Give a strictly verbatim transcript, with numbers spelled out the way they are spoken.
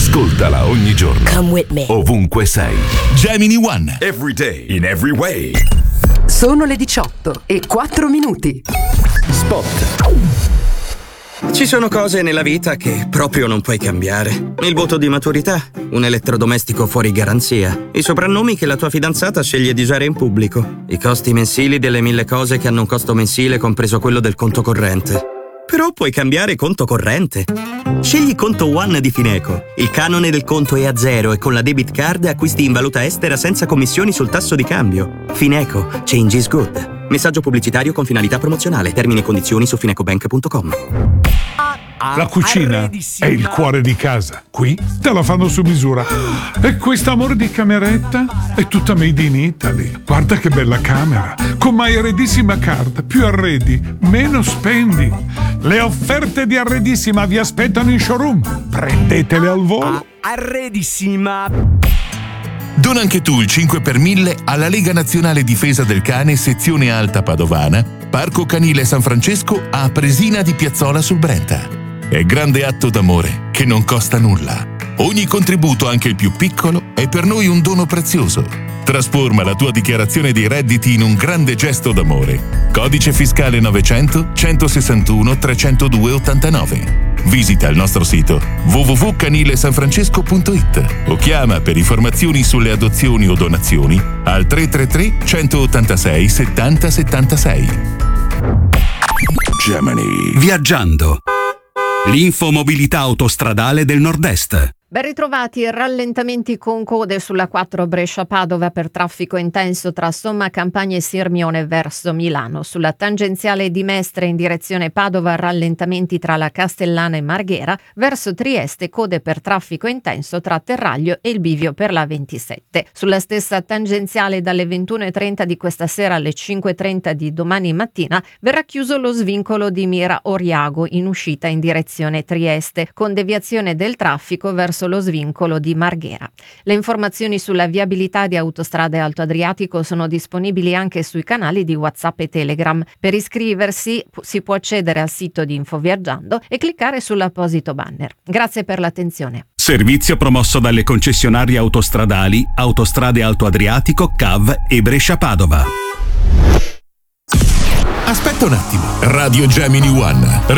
Ascoltala ogni giorno. Come with me. Ovunque sei. Gemini One. Every day, in every way. Sono le diciotto e quattro minuti. Spot. Ci sono cose nella vita che proprio non puoi cambiare. Il voto di maturità, un elettrodomestico fuori garanzia, i soprannomi che la tua fidanzata sceglie di usare in pubblico, i costi mensili delle mille cose che hanno un costo mensile compreso quello del conto corrente. Però puoi cambiare conto corrente. Scegli Conto One di Fineco. Il canone del conto è a zero e con la debit card acquisti in valuta estera senza commissioni sul tasso di cambio. Fineco. Change is good. Messaggio pubblicitario con finalità promozionale. Termini e condizioni su finecobank punto com. La cucina è il cuore di casa. Qui te la fanno su misura. E questo amore di cameretta è tutta made in Italy. Guarda che bella camera. Con My Arredissima Card. Più arredi, meno spendi. Le offerte di Arredissima vi aspettano in showroom. Prendetele al volo. Arredissima. Dona anche tu il cinque per mille alla Lega Nazionale Difesa del Cane sezione Alta Padovana, Parco Canile San Francesco a Presina di Piazzola sul Brenta. È grande atto d'amore che non costa nulla. Ogni contributo, anche il più piccolo, è per noi un dono prezioso. Trasforma la tua dichiarazione dei redditi in un grande gesto d'amore. Codice fiscale novecento centosessantuno trecentodue ottantanove. Visita il nostro sito w w w punto canile san francesco punto i t o chiama per informazioni sulle adozioni o donazioni al tre tre tre centottantasei settanta settantasei. Gemini. Viaggiando. L'infomobilità autostradale del Nord-Est. Ben ritrovati. Rallentamenti con code sulla quattro Brescia-Padova per traffico intenso tra Somma Campagna e Sirmione verso Milano. Sulla tangenziale di Mestre in direzione Padova rallentamenti tra la Castellana e Marghera. Verso Trieste code per traffico intenso tra Terraglio e il bivio per la ventisette. Sulla stessa tangenziale dalle ventuno e trenta di questa sera alle cinque e trenta di domani mattina verrà chiuso lo svincolo di Mira Oriago in uscita in direzione Trieste con deviazione del traffico verso lo svincolo di Marghera. Le informazioni sulla viabilità di Autostrade Alto Adriatico sono disponibili anche sui canali di WhatsApp e Telegram. Per iscriversi si può accedere al sito di Infoviaggiando e cliccare sull'apposito banner. Grazie per l'attenzione. Servizio promosso dalle concessionarie autostradali Autostrade Alto Adriatico, C A V e Brescia Padova. Aspetta un attimo. Radio Gemini One.